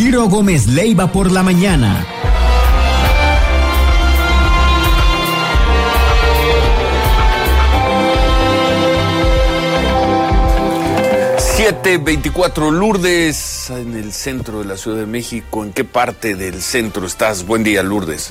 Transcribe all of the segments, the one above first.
Ciro Gómez Leiva por la mañana. Siete 24, Lourdes, en el centro de la Ciudad de México. ¿En qué parte del centro estás? Buen día, Lourdes.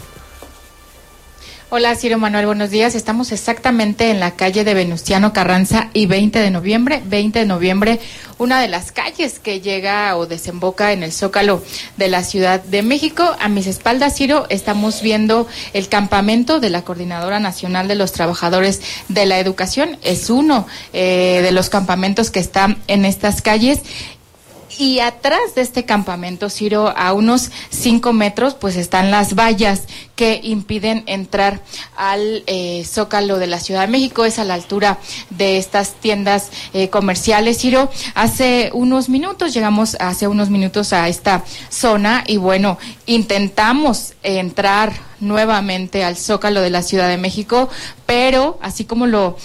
Hola, Ciro Manuel, buenos días. Estamos exactamente en la calle de Venustiano Carranza y 20 de noviembre, una de las calles que llega o desemboca en el Zócalo de la Ciudad de México. A mis espaldas, Ciro, estamos viendo el campamento de la Coordinadora Nacional de los Trabajadores de la Educación. Es uno de los campamentos que están en estas calles. Y atrás de este campamento, Ciro, a unos 5 metros, pues están las vallas que impiden entrar al Zócalo de la Ciudad de México. Es a la altura de estas tiendas comerciales, Ciro. Llegamos hace unos minutos a esta zona y bueno, intentamos entrar nuevamente al Zócalo de la Ciudad de México, pero así como lo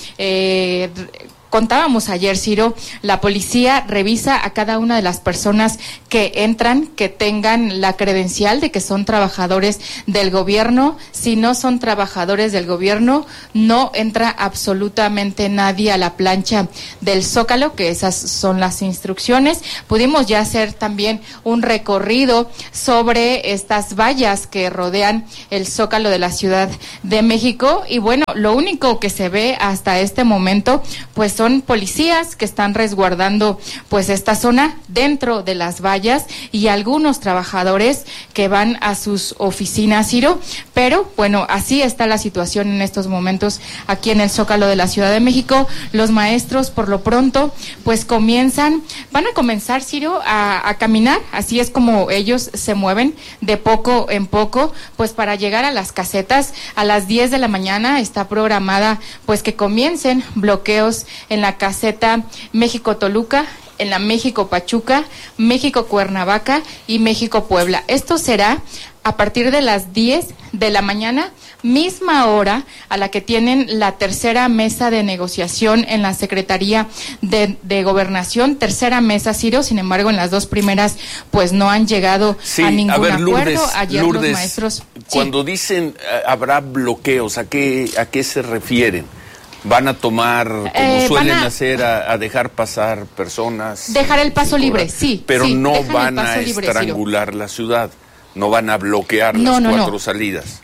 contábamos ayer, Ciro, la policía revisa a cada una de las personas que entran, que tengan la credencial de que son trabajadores del gobierno. Si no son trabajadores del gobierno, no entra absolutamente nadie a la plancha del Zócalo, que esas son las instrucciones. Pudimos ya hacer también un recorrido sobre estas vallas que rodean el Zócalo de la Ciudad de México y bueno, lo único que se ve hasta este momento, pues son policías que están resguardando pues esta zona dentro de las vallas y algunos trabajadores que van a sus oficinas, Ciro, pero bueno, así está la situación en estos momentos aquí en el Zócalo de la Ciudad de México. Los maestros por lo pronto pues van a comenzar, Ciro, a caminar, así es como ellos se mueven de poco en poco, pues para llegar a las casetas a las 10 de la mañana está programada pues que comiencen bloqueos en la caseta México-Toluca, en la México-Pachuca, México-Cuernavaca y México-Puebla. Esto será a partir de las 10 de la mañana, misma hora a la que tienen la tercera mesa de negociación en la Secretaría de Gobernación, tercera mesa, Ciro. Sin embargo, en las dos primeras pues no han llegado a ningún acuerdo. Ayer Lourdes, los maestros... Cuando dicen habrá bloqueos, ¿a qué se refieren? ¿Van a tomar, como suelen hacer, a dejar pasar personas? Dejar el paso libre, sí. Pero sí, no van a estrangular Ciro. La ciudad, no van a bloquear las cuatro salidas.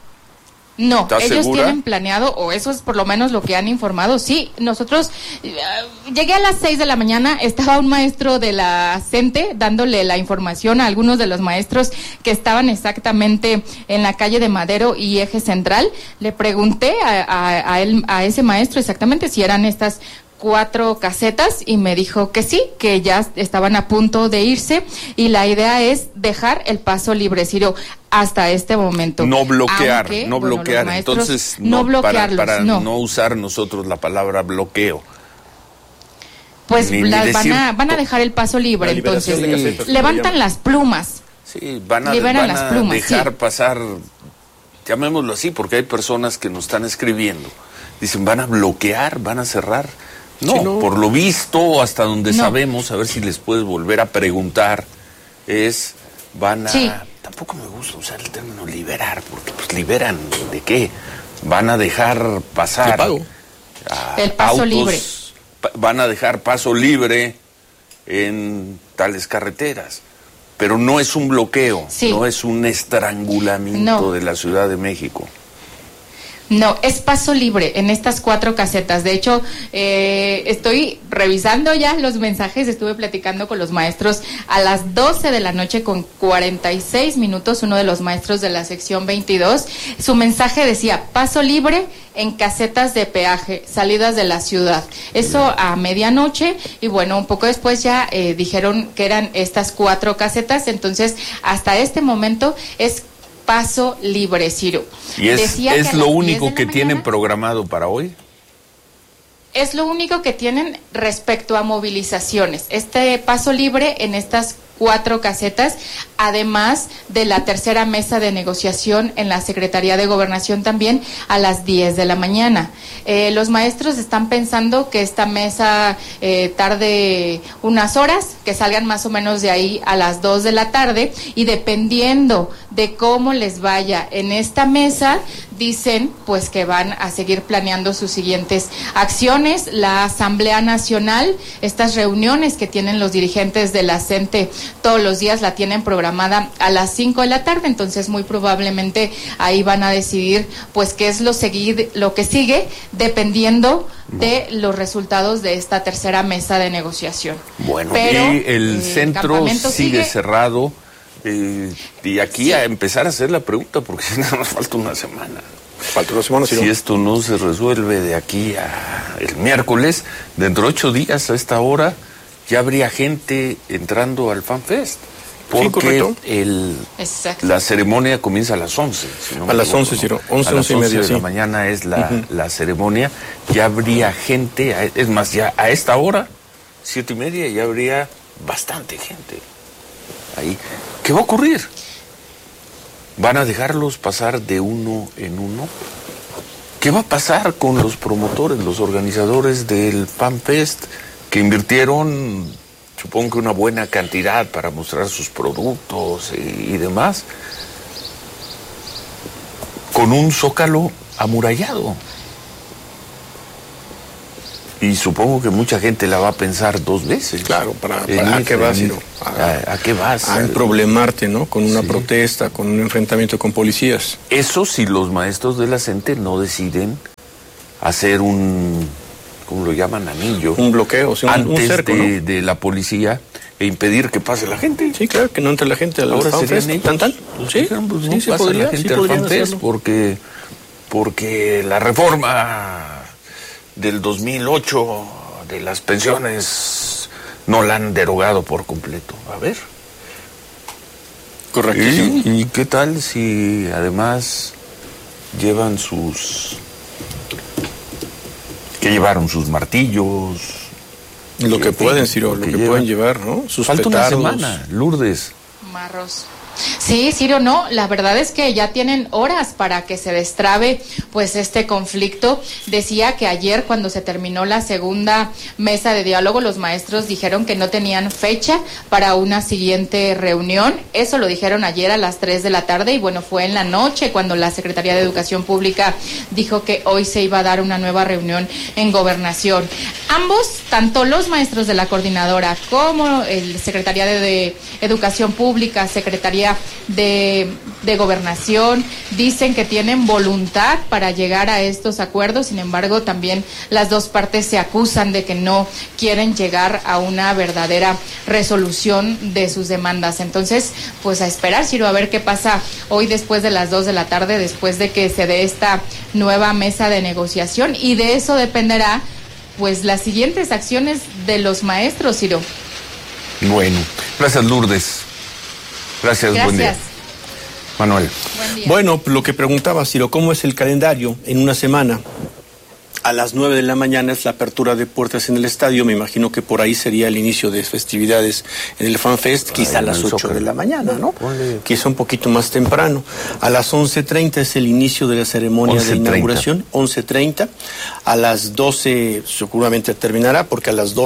No, ellos segura? Tienen planeado, o eso es por lo menos lo que han informado. Sí, nosotros, llegué a las 6 de la mañana, estaba un maestro de la CENTE dándole la información a algunos de los maestros que estaban exactamente en la calle de Madero y Eje Central. Le pregunté a ese maestro exactamente si eran estas 4 casetas y me dijo que sí, que ya estaban a punto de irse y la idea es dejar el paso libre, Ciro, hasta este momento. No bloquear, entonces no bloquearlos, para no usar nosotros la palabra bloqueo. Pues van a dejar el paso libre, entonces levantan las plumas. Sí, van a dejar pasar, llamémoslo así, porque hay personas que nos están escribiendo. Dicen, van a bloquear, van a cerrar. No, por lo visto, hasta donde sabemos, a ver si les puedes volver a preguntar, tampoco me gusta usar el término liberar, porque pues liberan, ¿de qué? Van a dejar pasar el paso libre. Van a dejar paso libre en tales carreteras, pero no es un bloqueo, no es un estrangulamiento de la Ciudad de México. No, es paso libre en estas 4 casetas. De hecho, estoy revisando ya los mensajes, estuve platicando con los maestros a las 12 de la noche con 46 minutos, uno de los maestros de la sección 22. Su mensaje decía, paso libre en casetas de peaje, salidas de la ciudad. Eso a medianoche y bueno, un poco después ya dijeron que eran estas 4 casetas. Entonces, hasta este momento es paso libre, Ciro. ¿Y es lo único que tienen programado para hoy? Es lo único que tienen respecto a movilizaciones. Este paso libre en estas 4 casetas, además de la tercera mesa de negociación en la Secretaría de Gobernación también a las 10 de la mañana. Los maestros están pensando que esta mesa tarde unas horas, que salgan más o menos de ahí a las 2 de la tarde, y dependiendo de cómo les vaya en esta mesa, dicen pues que van a seguir planeando sus siguientes acciones. La Asamblea Nacional, estas reuniones que tienen los dirigentes de la CENTE todos los días, la tienen programada a las 5 de la tarde, entonces muy probablemente ahí van a decidir pues qué es lo que sigue, dependiendo de los resultados de esta tercera mesa de negociación. Bueno, pero, y el centro sigue cerrado. Y aquí a empezar a hacer la pregunta, porque nada más falta una semana. Falta una semana, si esto no se resuelve de aquí a el miércoles, dentro de 8 días a esta hora ya habría gente entrando al FanFest. Porque la ceremonia comienza a las 11. Si no a las 11, Ciro. 11 y media, de la mañana es la ceremonia. Ya habría gente, es más, ya a esta hora, 7:30, ya habría bastante gente ahí. ¿Qué va a ocurrir? ¿Van a dejarlos pasar de uno en uno? ¿Qué va a pasar con los promotores, los organizadores del FanFest, que invirtieron, supongo que una buena cantidad para mostrar sus productos y demás, con un zócalo amurallado? Y supongo que mucha gente la va a pensar 2 veces. Claro, ¿a qué vas, Ciro? ¿A qué vas? A problemarte, ¿no? Con una protesta, con un enfrentamiento con policías. Eso si los maestros de la CENTE no deciden hacer un, ¿cómo lo llaman? Anillo. Un bloqueo, antes un cerco, ¿no? de la policía, e impedir que pase la gente. Sí, claro, que no entre la gente al FanFest. ¿Tan? Sí, dijeron, pues no pasa podría, la gente al FanFest porque la reforma del 2008 de las pensiones no la han derogado por completo. A ver. Correctísimo. ¿Y qué tal si además llevan llevaron sus martillos? Lo que pueden, Ciro, lo que pueden llevar, ¿no? Sus falta petardos. Una semana, Lourdes. Marros. Sí, Ciro, no, la verdad es que ya tienen horas para que se destrabe pues este conflicto. Decía que ayer, cuando se terminó la segunda mesa de diálogo, los maestros dijeron que no tenían fecha para una siguiente reunión. Eso lo dijeron ayer a las 3 de la tarde, y bueno, fue en la noche cuando la Secretaría de Educación Pública dijo que hoy se iba a dar una nueva reunión en Gobernación. Ambos, tanto los maestros de la coordinadora como el Secretaría de Educación Pública, Secretaría de Gobernación, dicen que tienen voluntad para llegar a estos acuerdos. Sin embargo, también las dos partes se acusan de que no quieren llegar a una verdadera resolución de sus demandas. Entonces, pues a esperar, Ciro, a ver qué pasa hoy después de las 2 de la tarde, después de que se dé esta nueva mesa de negociación, y de eso dependerá pues las siguientes acciones de los maestros, Ciro. Bueno, gracias, Lourdes. Gracias, buen día. Manuel. Buen día. Bueno, lo que preguntaba, Ciro, ¿cómo es el calendario en una semana? A las 9 de la mañana es la apertura de puertas en el estadio. Me imagino que por ahí sería el inicio de festividades en el FanFest, quizá a las 8 de la mañana, ¿no? Quizá un poquito más temprano. A las 11:30 es el inicio de la ceremonia de inauguración, 11:30. A las 12 seguramente terminará, porque a las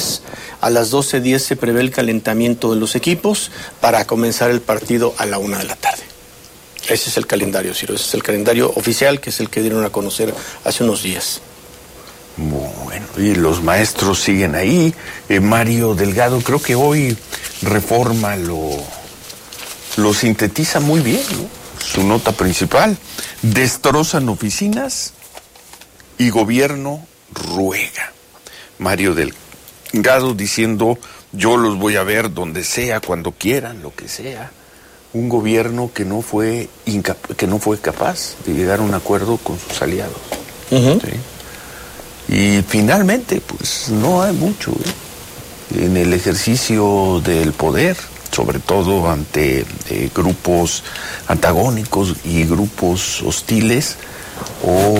12:10 se prevé el calentamiento de los equipos para comenzar el partido a la 1 de la tarde. Ese es el calendario, Ciro, ese es el calendario oficial, que es el que dieron a conocer hace unos días. Bueno, y los maestros siguen ahí. Mario Delgado, creo que hoy Reforma lo sintetiza muy bien, ¿no? Su nota principal: destrozan oficinas y gobierno ruega. Mario Delgado diciendo: yo los voy a ver donde sea, cuando quieran, lo que sea. Un gobierno que no fue capaz de llegar a un acuerdo con sus aliados. Uh-huh. ¿Sí? Y finalmente, pues no hay mucho en el ejercicio del poder, sobre todo ante grupos antagónicos y grupos hostiles. O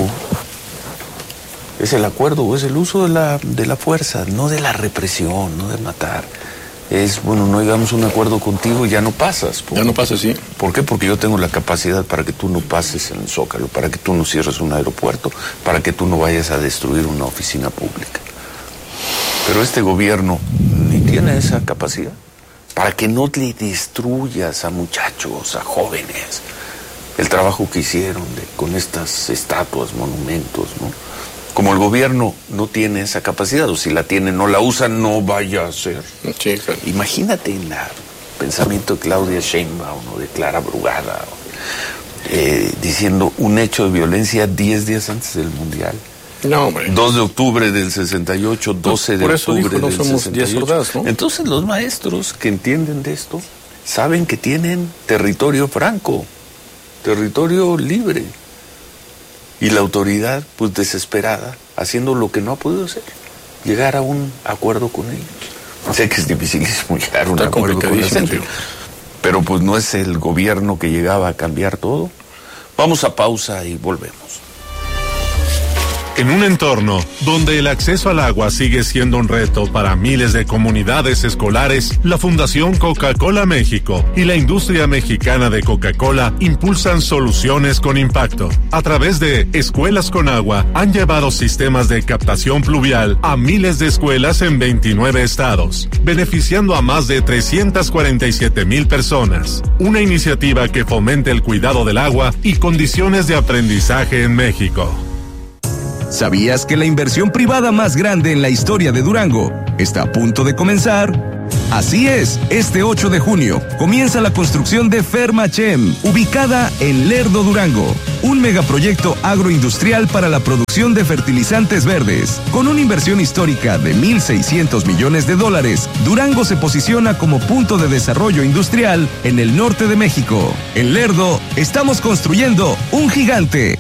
es el acuerdo o es el uso de la fuerza, no de la represión, no de matar. es, bueno, no llegamos a un acuerdo contigo y ya no pasas. Ya no pasas, sí. ¿Por qué? Porque yo tengo la capacidad para que tú no pases en el Zócalo, para que tú no cierres un aeropuerto, para que tú no vayas a destruir una oficina pública. Pero este gobierno ni tiene esa capacidad. Para que no le destruyas a muchachos, a jóvenes, el trabajo que hicieron con estas estatuas, monumentos, ¿no? Como el gobierno no tiene esa capacidad, o si la tiene, no la usa, no vaya a ser. Sí, claro. Imagínate en el pensamiento de Claudia Sheinbaum o de Clara Brugada, diciendo un hecho de violencia 10 días antes del Mundial. No, hombre. 2 de octubre del 68, 12 de octubre del 68. No somos 10 soldados, ¿no? Entonces los maestros que entienden de esto saben que tienen territorio franco, territorio libre. Y la autoridad, pues desesperada, haciendo lo que no ha podido hacer, llegar a un acuerdo con ellos. Sé que es dificilísimo llegar a un acuerdo con la gente, pero pues no es el gobierno que llegaba a cambiar todo. Vamos a pausa y volvemos. En un entorno donde el acceso al agua sigue siendo un reto para miles de comunidades escolares, la Fundación Coca-Cola México y la industria mexicana de Coca-Cola impulsan soluciones con impacto. A través de Escuelas con Agua, han llevado sistemas de captación pluvial a miles de escuelas en 29 estados, beneficiando a más de 347,000 personas. Una iniciativa que fomenta el cuidado del agua y condiciones de aprendizaje en México. ¿Sabías que la inversión privada más grande en la historia de Durango está a punto de comenzar? Así es, este 8 de junio comienza la construcción de Fermachem, ubicada en Lerdo, Durango. Un megaproyecto agroindustrial para la producción de fertilizantes verdes. Con una inversión histórica de $1,600 millones, Durango se posiciona como punto de desarrollo industrial en el norte de México. En Lerdo, estamos construyendo un gigante.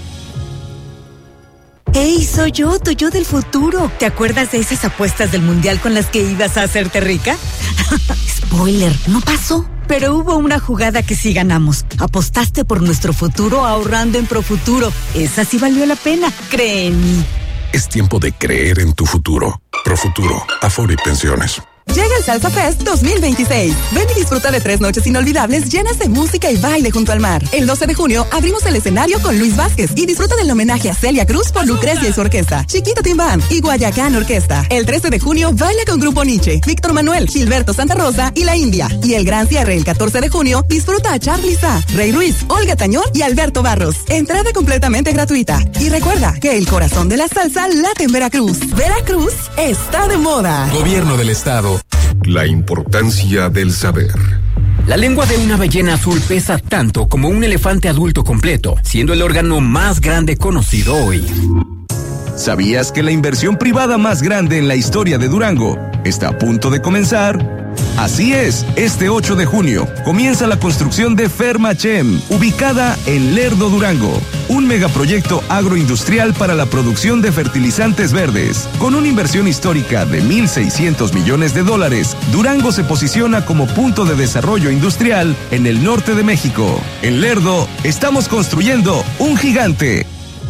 ¡Hey, soy yo, tu yo del futuro! ¿Te acuerdas de esas apuestas del Mundial con las que ibas a hacerte rica? Spoiler, no pasó. Pero hubo una jugada que sí ganamos. Apostaste por nuestro futuro ahorrando en Profuturo. Esa sí valió la pena, cree en mí. Es tiempo de creer en tu futuro. Profuturo, Afore y Pensiones. Llega el Salsa Fest 2026. Ven y disfruta de 3 noches inolvidables llenas de música y baile junto al mar. El 12 de junio abrimos el escenario con Luis Vázquez y disfruta del homenaje a Celia Cruz por Lucrecia y su orquesta, Chiquito Timbán y Guayacán Orquesta. El 13 de junio baila con Grupo Nietzsche, Víctor Manuel, Gilberto Santa Rosa y La India. Y el gran cierre el 14 de junio disfruta a Charly Sa, Rey Ruiz, Olga Tañón y Alberto Barros. Entrada completamente gratuita. Y recuerda que el corazón de la salsa late en Veracruz. Veracruz está de moda. Gobierno del Estado. La importancia del saber. La lengua de una ballena azul pesa tanto como un elefante adulto completo, siendo el órgano más grande conocido hoy. ¿Sabías que la inversión privada más grande en la historia de Durango está a punto de comenzar? Así es, este 8 de junio comienza la construcción de Fermachem, ubicada en Lerdo, Durango. Un megaproyecto agroindustrial para la producción de fertilizantes verdes. Con una inversión histórica de $1,600 millones, Durango se posiciona como punto de desarrollo industrial en el norte de México. En Lerdo, estamos construyendo un gigante.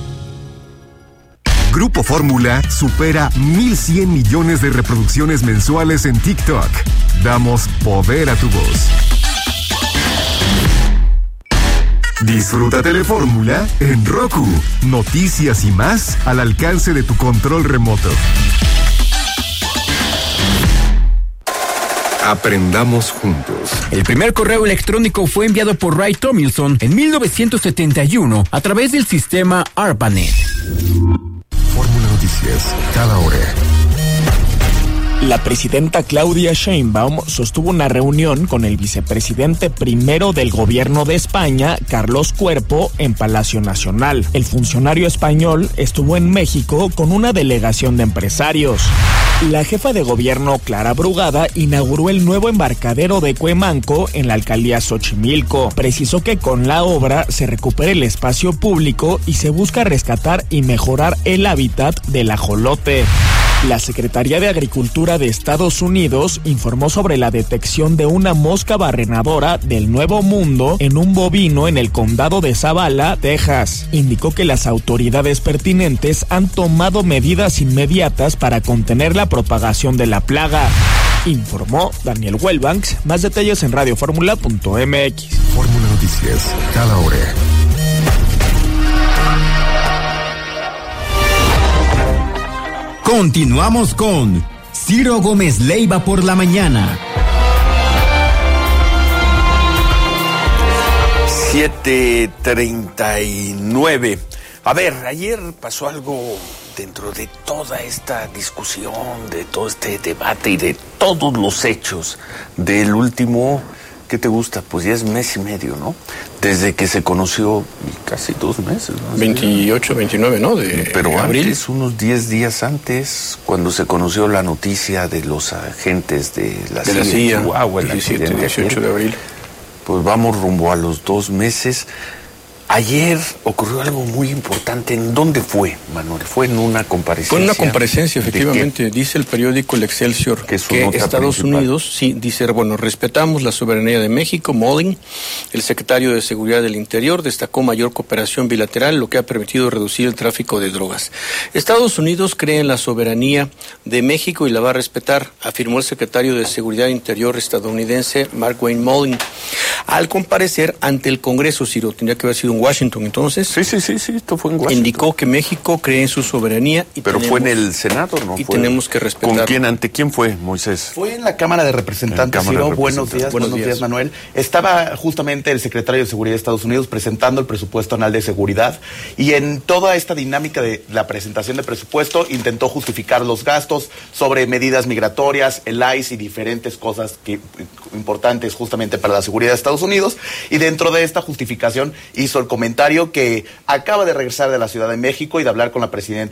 Grupo Fórmula supera 1,100 millones de reproducciones mensuales en TikTok. Damos poder a tu voz. Disfruta Telefórmula en Roku. Noticias y más al alcance de tu control remoto. Aprendamos juntos. El primer correo electrónico fue enviado por Ray Tomlinson en 1971 a través del sistema ARPANET. Fórmula Noticias, cada hora. La presidenta Claudia Sheinbaum sostuvo una reunión con el vicepresidente primero del gobierno de España, Carlos Cuerpo, en Palacio Nacional. El funcionario español estuvo en México con una delegación de empresarios. La jefa de gobierno, Clara Brugada, inauguró el nuevo embarcadero de Cuemanco en la alcaldía Xochimilco. Precisó que con la obra se recupera el espacio público y se busca rescatar y mejorar el hábitat del ajolote. La Secretaría de Agricultura de Estados Unidos informó sobre la detección de una mosca barrenadora del Nuevo Mundo en un bovino en el condado de Zavala, Texas. Indicó que las autoridades pertinentes han tomado medidas inmediatas para contener la propagación de la plaga. informó Daniel Wellbanks. Más detalles en radioformula.mx. Fórmula Noticias, cada hora. Continuamos con Ciro Gómez Leiva por la mañana. 7:39. A ver, ayer pasó algo dentro de toda esta discusión, de todo este debate y de todos los hechos del último, ¿qué te gusta? Pues ya es mes y medio, ¿no? Desde que se conoció, casi 2 meses, ¿no? 28, 29, ¿no? Pero abril. Antes, unos 10 días antes, cuando se conoció la noticia de los agentes de la CIA en Chihuahua, el 17, 18 de abril. Pues vamos rumbo a los 2 meses. Ayer ocurrió algo muy importante. ¿En dónde fue, Manuel? ¿Fue en una comparecencia? Fue en una comparecencia, efectivamente. Dice el periódico El Excelsior que Estados Unidos, sí, dice, bueno, respetamos la soberanía de México. Mullin, el secretario de Seguridad del Interior, destacó mayor cooperación bilateral, lo que ha permitido reducir el tráfico de drogas. Estados Unidos cree en la soberanía de México y la va a respetar, afirmó el secretario de Seguridad Interior estadounidense, Mark Wayne Mullin, al comparecer ante el Congreso. Ciro, tendría que haber sido en Washington, entonces. Sí, esto fue en Washington. Indicó que México cree en su soberanía. Pero fue en el Senado, ¿no? Y tenemos que respetar. ¿Con quién? ¿Ante quién fue, Moisés? Fue en la Cámara de Representantes, Ciro. Buenos días, Manuel. Estaba justamente el secretario de Seguridad de Estados Unidos presentando el presupuesto anual de seguridad, y en toda esta dinámica de la presentación del presupuesto intentó justificar los gastos sobre medidas migratorias, el ICE y diferentes cosas importantes justamente para la seguridad de Estados Unidos, y dentro de esta justificación hizo el comentario que acaba de regresar de la Ciudad de México y de hablar con la presidenta